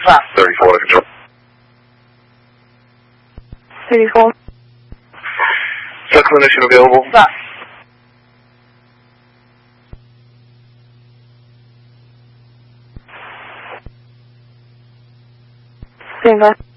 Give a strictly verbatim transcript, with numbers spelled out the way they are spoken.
Five. thirty-four to control. thirty-four. Is that clinician available? Five. Stand by.